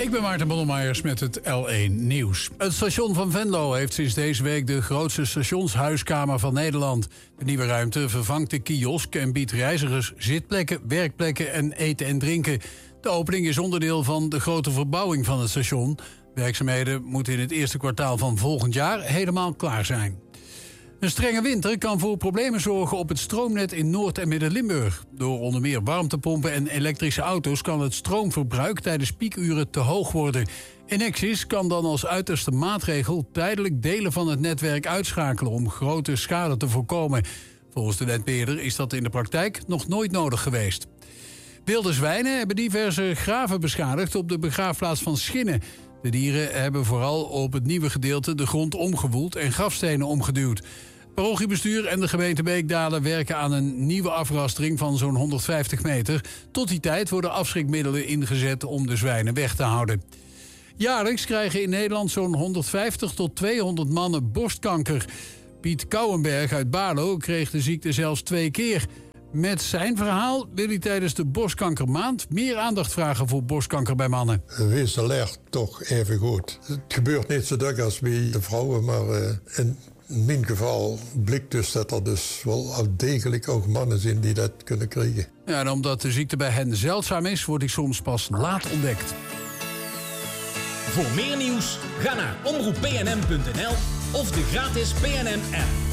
Ik ben Maarten Bondelmeijer met het L1 Nieuws. Het station van Venlo heeft sinds deze week de grootste stationshuiskamer van Nederland. De nieuwe ruimte vervangt de kiosk en biedt reizigers zitplekken, werkplekken en eten en drinken. De opening is onderdeel van de grote verbouwing van het station. Werkzaamheden moeten in het eerste kwartaal van volgend jaar helemaal klaar zijn. Een strenge winter kan voor problemen zorgen op het stroomnet in Noord- en Midden-Limburg. Door onder meer warmtepompen en elektrische auto's kan het stroomverbruik tijdens piekuren te hoog worden. Enexis kan dan als uiterste maatregel tijdelijk delen van het netwerk uitschakelen om grote schade te voorkomen. Volgens de netbeheerder is dat in de praktijk nog nooit nodig geweest. Wilde zwijnen hebben diverse graven beschadigd op de begraafplaats van Schinnen. De dieren hebben vooral op het nieuwe gedeelte de grond omgewoeld en grafstenen omgeduwd. Parochiebestuur en de gemeente Beekdalen werken aan een nieuwe afrastering van zo'n 150 meter. Tot die tijd worden afschrikmiddelen ingezet om de zwijnen weg te houden. Jaarlijks krijgen in Nederland zo'n 150 tot 200 mannen borstkanker. Piet Kouwenberg uit Baarlo kreeg de ziekte zelfs 2 keer. Met zijn verhaal wil hij tijdens de borstkankermaand meer aandacht vragen voor borstkanker bij mannen. Wees alert toch even goed. Het gebeurt niet zo druk als bij de vrouwen, maar in mijn geval blijkt dus dat er dus wel degelijk ook mannen zijn die dat kunnen krijgen. Ja, en omdat de ziekte bij hen zeldzaam is, wordt die soms pas laat ontdekt. Voor meer nieuws, ga naar omroeppnm.nl of de gratis PNM-app.